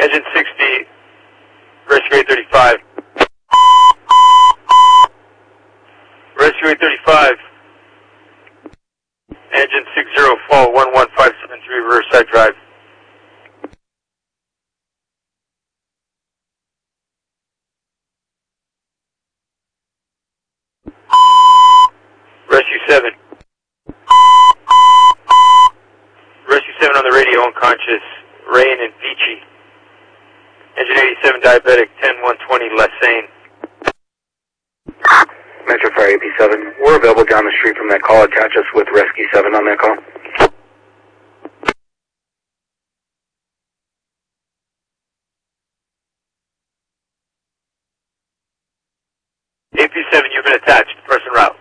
Engine 60, Rescue 835. Rescue 835. Engine 60, fall 11573, Riverside Drive. Rescue 7. Rescue 7 on the radio, unconscious, Rain and Vici. Engine 87, diabetic, 10120, Lessane. Metro Fire AP7, we're available down the street from that call. Attach us with Rescue 7 on that call. AP7, you've been attached. Person route.